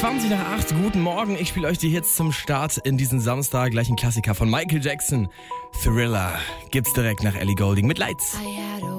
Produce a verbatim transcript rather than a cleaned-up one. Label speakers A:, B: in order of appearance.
A: zwanzig nach acht, guten Morgen. Ich spiele euch die Hits zum Start in diesen Samstag. Gleich ein Klassiker von Michael Jackson. Thriller gibt's direkt nach Ellie Goulding mit Lights.